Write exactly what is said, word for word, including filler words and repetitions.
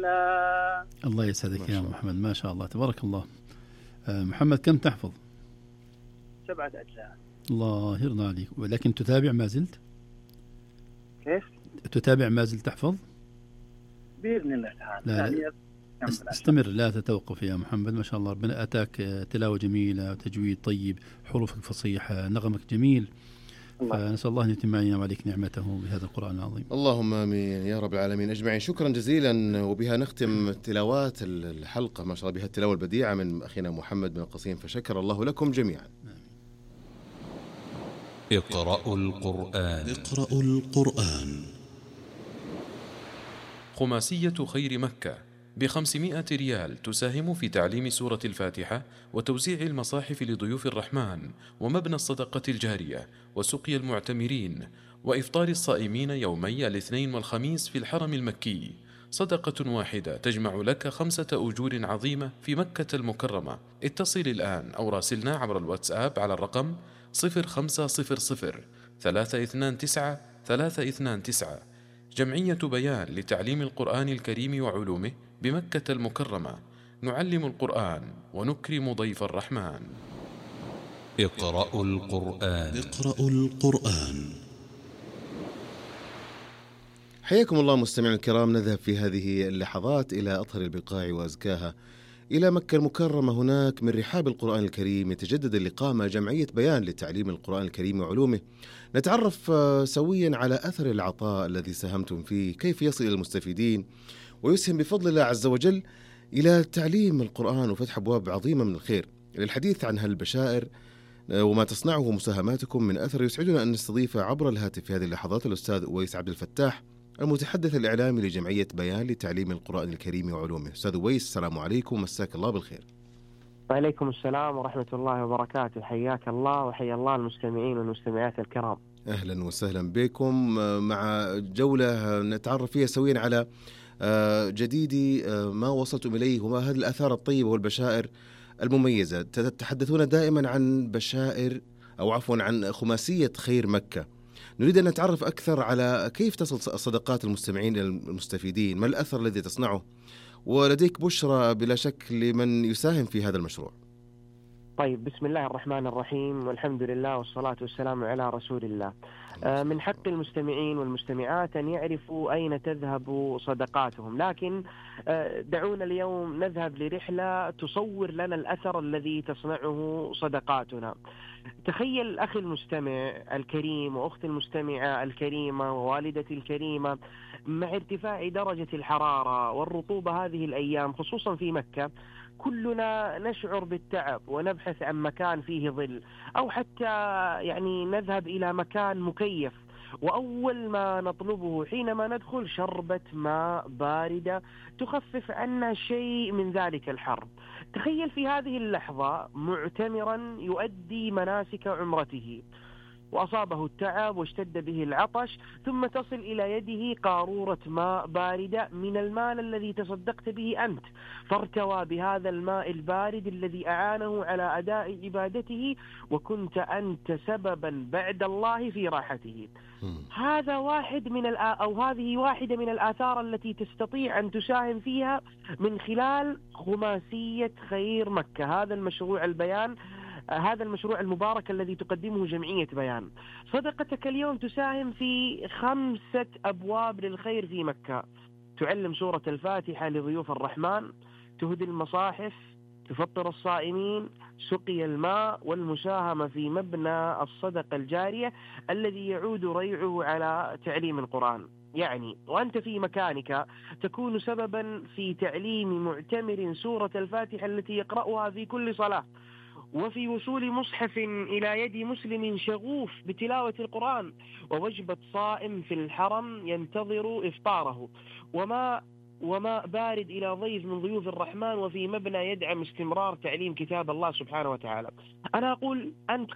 جميلا. الله يسعدك يا محمد، ما شاء الله تبارك الله. محمد كم تحفظ؟ سبعة أجزاء. الله يرضى عليك. ولكن تتابع ما زلت؟ كيف؟ تتابع ما زلت تحفظ؟ بإذن الله تعالى. لا يعني لا استمر، لا تتوقف يا محمد. ما شاء الله ربنا أتاك تلاوة جميلة وتجويد طيب، حروفك فصيحة، نغمك جميل. فنسأل الله أن يتم عليك نعمته بهذا القرآن العظيم. اللهم آمين يا رب العالمين أجمعين. شكرا جزيلا. وبها نختم تلاوات الحلقة ما شاء الله، بها التلاوة البديعة من أخينا محمد بن القصيم، فشكر الله لكم جميعا. اقرأوا القرآن. اقرأوا القرآن. خماسية خير مكة بخمسمائة ريال تساهم في تعليم سورة الفاتحة وتوزيع المصاحف لضيوف الرحمن ومبنى الصدقة الجارية وسقي المعتمرين وإفطار الصائمين يومي الاثنين والخميس في الحرم المكي. صدقة واحدة تجمع لك خمسة أجور عظيمة في مكة المكرمة. اتصل الآن أو راسلنا عبر الواتساب على الرقم صفر خمسة صفر صفر ثلاثة اثنان تسعة ثلاثة اثنان تسعة. جمعية بيان لتعليم القرآن الكريم وعلومه بمكة المكرمة. نعلم القرآن ونكرم ضيف الرحمن. اقرأوا القرآن. اقرأوا القرآن. حياكم الله مستمعين الكرام. نذهب في هذه اللحظات إلى أطهر البقاع وأزكاها، إلى مكة المكرمة. هناك من رحاب القرآن الكريم يتجدد اللقاء مع جمعية بيان لتعليم القرآن الكريم وعلومه. نتعرف سويا على أثر العطاء الذي ساهمتم فيه، كيف يصل إلى المستفيدين ويسهم بفضل الله عز وجل إلى تعليم القرآن وفتح أبواب عظيمة من الخير. للحديث عن هالبشائر وما تصنعه ومساهماتكم من أثر، يسعدنا أن نستضيف عبر الهاتف في هذه اللحظات الأستاذ أويس عبد الفتاح، المتحدث الإعلامي لجمعية بيان لتعليم القرآن الكريم وعلومه. أستاذ أويس، السلام عليكم، مساك الله بالخير. وعليكم السلام ورحمة الله وبركاته. حياك الله وحيا الله المستمعين والمستمعات الكرام. أهلا وسهلا بكم مع جولة نتعرف فيها سويا على جديد ما وصلتم إليه وما هذه الآثار الطيبة والبشائر المميزة. تتحدثون دائما عن بشائر أو عفوا عن خماسية خير مكة. نريد أن نتعرف أكثر على كيف تصل صدقات المستمعين إلى المستفيدين، ما الأثر الذي تصنعه، ولديك بشرى بلا شك لمن يساهم في هذا المشروع. طيب، بسم الله الرحمن الرحيم، والحمد لله والصلاة والسلام على رسول الله. من حق المستمعين والمستمعات أن يعرفوا أين تذهب صدقاتهم، لكن دعونا اليوم نذهب لرحلة تصور لنا الأثر الذي تصنعه صدقاتنا. تخيل أخي المستمع الكريم وأختي المستمعة الكريمة ووالدتي الكريمة، مع ارتفاع درجة الحرارة والرطوبة هذه الأيام خصوصا في مكة، كلنا نشعر بالتعب ونبحث عن مكان فيه ظل، أو حتى يعني نذهب إلى مكان مكيف، وأول ما نطلبه حينما ندخل شربة ماء باردة تخفف عنا شيء من ذلك الحر. تخيل في هذه اللحظة معتمرا يؤدي مناسك عمرته وأصابه التعب واشتد به العطش، ثم تصل إلى يده قارورة ماء باردة من المال الذي تصدقت به أنت، فارتوى بهذا الماء البارد الذي أعانه على أداء عبادته، وكنت أنت سببا بعد الله في راحته. هذا واحد من الآ... أو هذه واحدة من الآثار التي تستطيع أن تساهم فيها من خلال خماسية خير مكة، هذا المشروع البيان، هذا المشروع المبارك الذي تقدمه جمعية بيان. صدقتك اليوم تساهم في خمسة أبواب للخير في مكة: تعلم سورة الفاتحة لضيوف الرحمن، تهدي المصاحف، تفطر الصائمين، سقي الماء، والمساهمة في مبنى الصدقة الجارية الذي يعود ريعه على تعليم القرآن. يعني وأنت في مكانك تكون سببا في تعليم معتمر سورة الفاتحة التي يقرأها في كل صلاة، وفي وصول مصحف إلى يد مسلم شغوف بتلاوة القرآن، ووجبة صائم في الحرم ينتظر إفطاره، وما وماء بارد إلى ضيف من ضيوف الرحمن، وفي مبنى يدعم استمرار تعليم كتاب الله سبحانه وتعالى. أنا أقول أنت